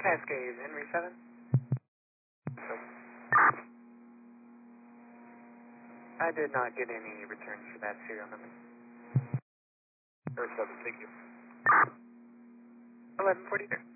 Cascade, Henry 7. I did not get any returns for that serial number. Air 7, thank you. 1142.